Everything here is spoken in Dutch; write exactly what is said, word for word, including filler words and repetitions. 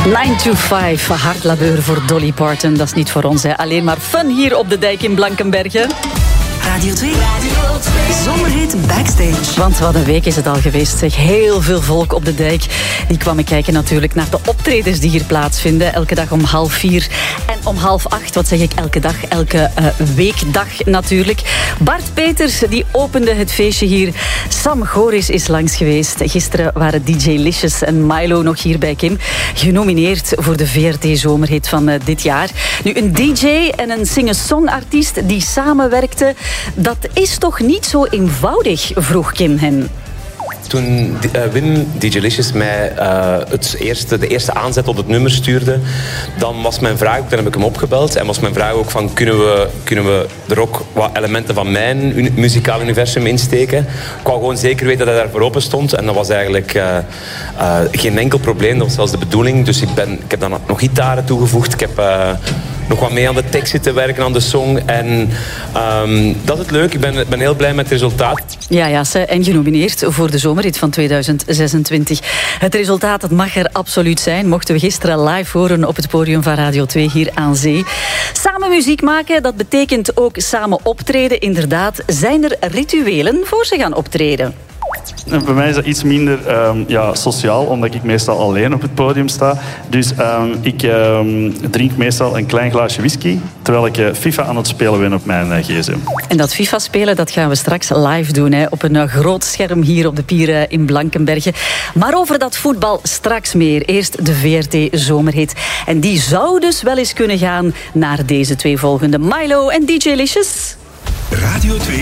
nine to five, hard labeur voor Dolly Parton. Dat is niet voor ons, hè. Alleen maar fun hier op de dijk in Blankenberge. Radio twee. Radio twee. Zomerhit Backstage. Want wat een week is het al geweest, zeg. Heel veel volk op de dijk. Die kwamen kijken natuurlijk naar de optredens die hier plaatsvinden. Elke dag om half vier en om half acht. Wat zeg ik? Elke dag, elke uh, weekdag natuurlijk. Bart Peters, die opende het feestje hier. Sam Goris is langs geweest. Gisteren waren D J Licious en Milo nog hier bij Kim. Genomineerd voor de V R T-zomerhit van uh, dit jaar. Nu, een D J en een singer-song-artiest die samenwerkten. Dat is toch niet zo eenvoudig, vroeg Kim hen. Toen uh, Wim, D J Licious, mij uh, het eerste, de eerste aanzet op het nummer stuurde, dan was mijn vraag, dan heb ik hem opgebeld, en was mijn vraag ook van, kunnen we, kunnen we er ook wat elementen van mijn uni- muzikaal universum insteken? Ik wou gewoon zeker weten dat hij daarvoor open stond, en dat was eigenlijk uh, uh, geen enkel probleem, dat was zelfs de bedoeling. Dus ik, ben, ik heb dan nog gitaren toegevoegd, ik heb... Uh, nog wat mee aan de tekst zitten werken, aan de song. En um, dat is het leuk. Ik ben, ben heel blij met het resultaat. Ja, ja, ze en genomineerd voor de zomerhit van tweeduizend zesentwintig. Het resultaat, dat mag er absoluut zijn. Mochten we gisteren live horen op het podium van Radio twee hier aan zee. Samen muziek maken, dat betekent ook samen optreden. Inderdaad, zijn er rituelen voor ze gaan optreden? Bij mij is dat iets minder um, ja, sociaal, omdat ik meestal alleen op het podium sta. Dus um, ik um, drink meestal een klein glaasje whisky, terwijl ik uh, FIFA aan het spelen ben op mijn uh, gsm. En dat FIFA spelen, dat gaan we straks live doen, hè, op een uh, groot scherm hier op de pier uh, in Blankenberge. Maar over dat voetbal straks meer. Eerst de V R T-zomerhit. En die zou dus wel eens kunnen gaan naar deze twee volgende. Milo en D J Licious. Radio twee